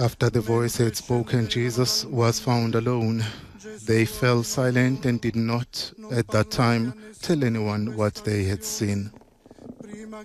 After the voice had spoken, Jesus was found alone. They fell silent and did not, at that time, tell anyone what they had seen.